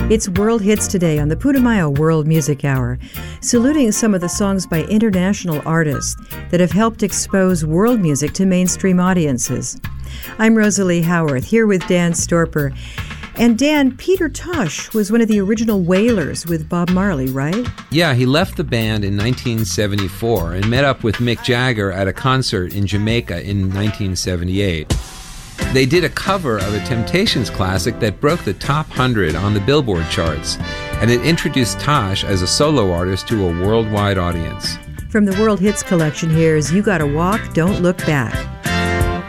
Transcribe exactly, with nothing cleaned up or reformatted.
It's World Hits today on the Putumayo World Music Hour, saluting some of the songs by international artists that have helped expose world music to mainstream audiences. I'm Rosalie Howarth, here with Dan Storper. And Dan, Peter Tosh was one of the original Wailers with Bob Marley, right? Yeah, he left the band in nineteen seventy-four and met up with Mick Jagger at a concert in Jamaica in nineteen seventy-eight. They did a cover of a Temptations classic that broke the top one hundred on the Billboard charts, and it introduced Tosh as a solo artist to a worldwide audience. From the World Hits collection, here's You Gotta Walk, Don't Look Back.